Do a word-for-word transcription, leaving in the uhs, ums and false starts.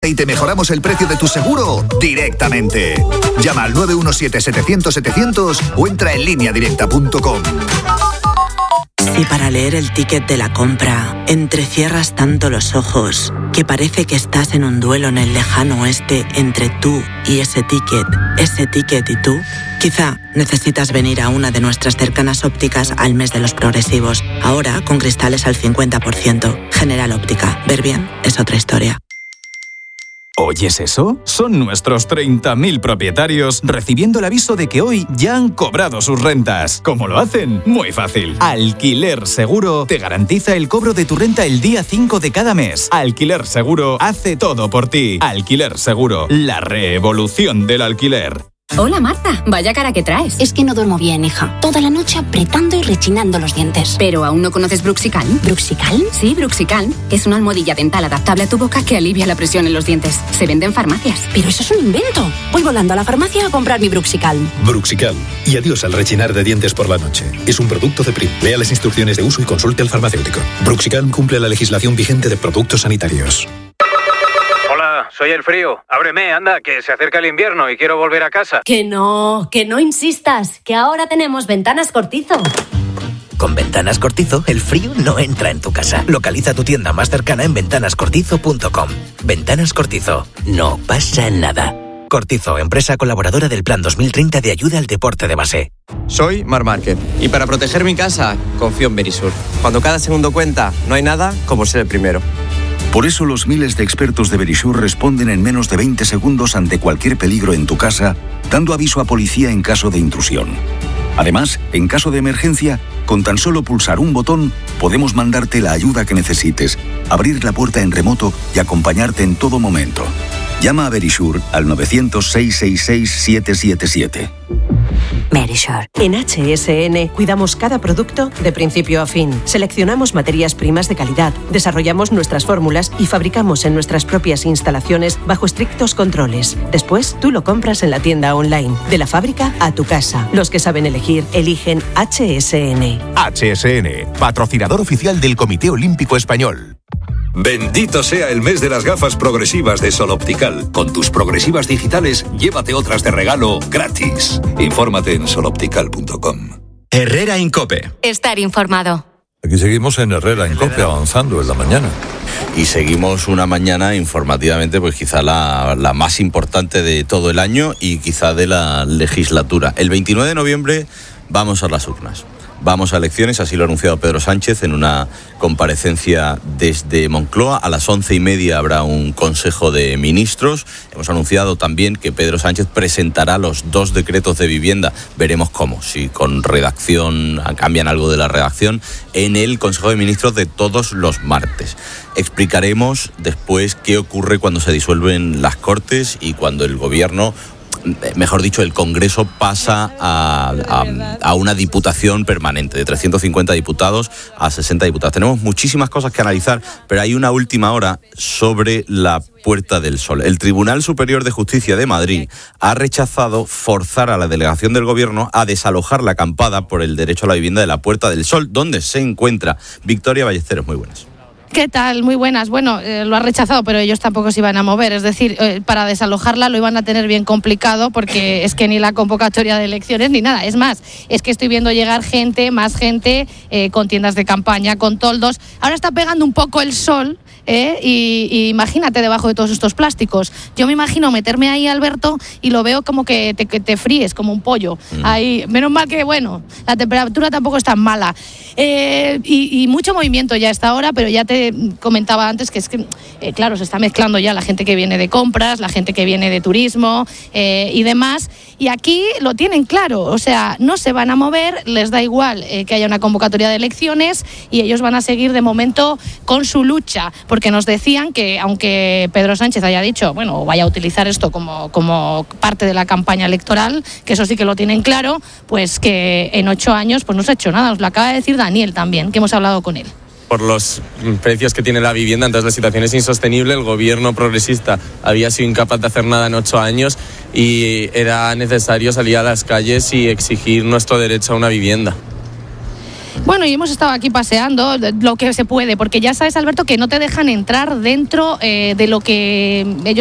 y te mejoramos el precio de tu seguro directamente. Llama al nueve uno siete, setecientos, setecientos o entra en línea directa punto com. Si para leer el ticket de la compra entrecierras tanto los ojos que parece que estás en un duelo en el lejano oeste entre tú y ese ticket, ese ticket y tú, quizá necesitas venir a una de nuestras cercanas ópticas al mes de los progresivos. Ahora con cristales al cincuenta por ciento. General Óptica. Ver bien es otra historia. ¿Oyes eso? Son nuestros treinta mil propietarios recibiendo el aviso de que hoy ya han cobrado sus rentas. ¿Cómo lo hacen? Muy fácil. Alquiler Seguro te garantiza el cobro de tu renta el día cinco de cada mes. Alquiler Seguro hace todo por ti. Alquiler Seguro, la revolución del alquiler. Hola Marta, vaya cara que traes. Es que no duermo bien, hija. Toda la noche apretando y rechinando los dientes. ¿Pero aún no conoces Bruxicalm? ¿Bruxicalm? Sí, Bruxicalm. Es una almohadilla dental adaptable a tu boca que alivia la presión en los dientes. Se vende en farmacias. Pero eso es un invento. Voy volando a la farmacia a comprar mi Bruxicalm. Bruxicalm. Y adiós al rechinar de dientes por la noche. Es un producto de Prim. Lea las instrucciones de uso y consulte al farmacéutico. Bruxicalm cumple la legislación vigente de productos sanitarios. Soy el frío. Ábreme, anda, que se acerca el invierno y quiero volver a casa. Que no, que no insistas, que ahora tenemos Ventanas Cortizo. Con Ventanas Cortizo, el frío no entra en tu casa. Localiza tu tienda más cercana en ventanas cortizo punto com. Ventanas Cortizo. No pasa nada. Cortizo, empresa colaboradora del Plan dos mil treinta de ayuda al deporte de base. Soy Marc Márquez y para proteger mi casa, confío en Verisur. Cuando cada segundo cuenta, no hay nada como ser el primero. Por eso los miles de expertos de Verisur responden en menos de veinte segundos ante cualquier peligro en tu casa, dando aviso a policía en caso de intrusión. Además, en caso de emergencia, con tan solo pulsar un botón, podemos mandarte la ayuda que necesites, abrir la puerta en remoto y acompañarte en todo momento. Llama a Verisur al novecientos, seiscientos sesenta y seis, siete siete siete. Verisur. En H S N cuidamos cada producto de principio a fin. Seleccionamos materias primas de calidad, desarrollamos nuestras fórmulas y fabricamos en nuestras propias instalaciones bajo estrictos controles. Después, tú lo compras en la tienda online, de la fábrica a tu casa. Los que saben elegir, eligen H S N. H S N, patrocinador oficial del Comité Olímpico Español. Bendito sea el mes de las gafas progresivas de Sol Optical. Con tus progresivas digitales, llévate otras de regalo gratis. Infórmate en sol optical punto com. Herrera Incope. Estar informado. Aquí seguimos en Herrera Incope, avanzando en la mañana. Y seguimos una mañana informativamente, pues quizá la, la más importante de todo el año y quizá de la legislatura. El veintinueve de noviembre vamos a las urnas. Vamos a elecciones, así lo ha anunciado Pedro Sánchez en una comparecencia desde Moncloa. A las once y media habrá un Consejo de Ministros. Hemos anunciado también que Pedro Sánchez presentará los dos decretos de vivienda. Veremos cómo, si con redacción, cambian algo de la redacción, en el Consejo de Ministros de todos los martes. Explicaremos después qué ocurre cuando se disuelven las Cortes y cuando el Gobierno, mejor dicho, el Congreso pasa a, a, a una diputación permanente, de trescientos cincuenta diputados a sesenta diputados. Tenemos muchísimas cosas que analizar, pero hay una última hora sobre la Puerta del Sol. El Tribunal Superior de Justicia de Madrid ha rechazado forzar a la delegación del Gobierno a desalojar la acampada por el derecho a la vivienda de la Puerta del Sol, donde se encuentra. Victoria Ballesteros, muy buenas. ¿Qué tal? Muy buenas. Bueno, eh, lo ha rechazado, pero ellos tampoco se iban a mover. Es decir, eh, para desalojarla lo iban a tener bien complicado porque es que ni la convocatoria de elecciones ni nada. Es más, es que estoy viendo llegar gente, más gente, eh, con tiendas de campaña, con toldos. Ahora está pegando un poco el sol, ¿eh? y, y imagínate debajo de todos estos plásticos. Yo me imagino meterme ahí, Alberto, y lo veo como que te, que te fríes, como un pollo. Mm. Ahí, menos mal que, bueno, la temperatura tampoco es tan mala. Eh, y, y mucho movimiento ya a esta hora, pero ya te comentaba antes que es que, eh, claro, se está mezclando ya la gente que viene de compras, la gente que viene de turismo eh, y demás, y aquí lo tienen claro, o sea, no se van a mover, les da igual eh, que haya una convocatoria de elecciones y ellos van a seguir de momento con su lucha, porque nos decían que aunque Pedro Sánchez haya dicho, bueno, vaya a utilizar esto como, como parte de la campaña electoral, que eso sí que lo tienen claro, pues que en ocho años pues no se ha hecho nada, nos lo acaba de decir Daniel también, que hemos hablado con él. Por los precios que tiene la vivienda, entonces la situación es insostenible. El gobierno progresista había sido incapaz de hacer nada en ocho años y era necesario salir a las calles y exigir nuestro derecho a una vivienda. Bueno, y hemos estado aquí paseando lo que se puede, porque ya sabes, Alberto, que no te dejan entrar dentro eh, de lo que ellos